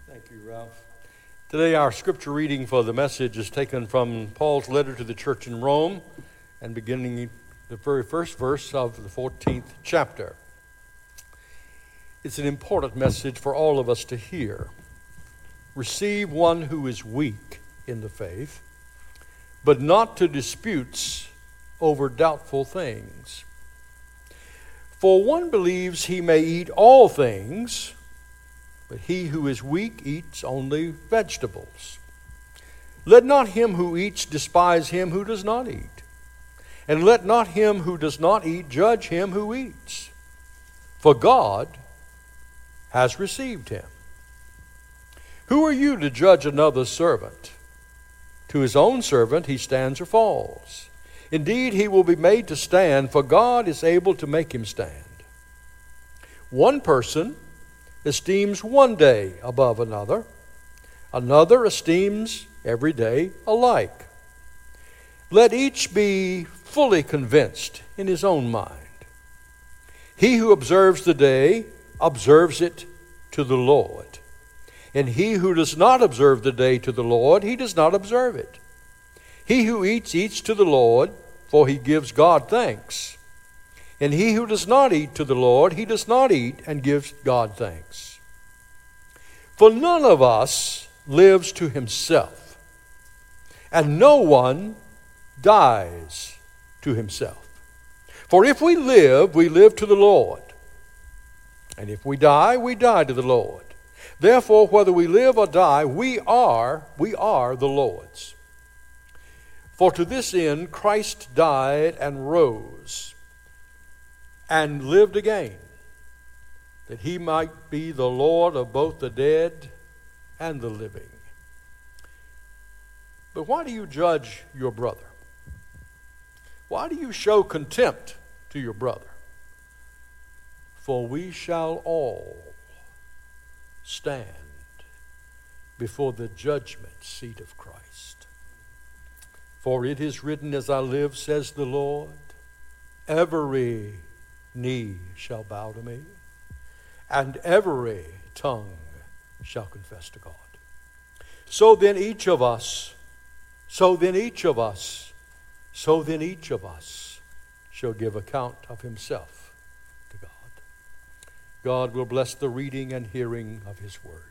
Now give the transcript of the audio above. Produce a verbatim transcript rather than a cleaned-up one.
Thank you, Ralph. Today our scripture reading for the message is taken from Paul's letter to the church in Rome and beginning the very first verse of the fourteenth chapter. It's an important message for all of us to hear. Receive one who is weak in the faith, but not to disputes over doubtful things. For one believes he may eat all things, but he who is weak eats only vegetables. Let not him who eats despise him who does not eat, and let not him who does not eat judge him who eats, for God has received him. Who are you to judge another's servant? To his own servant he stands or falls. Indeed, he will be made to stand, for God is able to make him stand. One person esteems one day above another. Another esteems every day alike. Let each be fully convinced in his own mind. He who observes the day observes it to the Lord. And he who does not observe the day to the Lord, he does not observe it. He who eats, eats to the Lord, for he gives God thanks. And he who does not eat to the Lord, he does not eat and gives God thanks. For none of us lives to himself, and no one dies to himself. For if we live, we live to the Lord. And if we die, we die to the Lord. Therefore, whether we live or die, we are, we are the Lord's. For to this end Christ died and rose and lived again, that he might be the Lord of both the dead and the living. But why do you judge your brother? Why do you show contempt to your brother? For we shall all stand before the judgment seat of Christ. For it is written, as I live, says the Lord, every knee shall bow to me, and every tongue shall confess to God. So then each of us, so then each of us, so then each of us shall give account of himself to God. God will bless the reading and hearing of his word.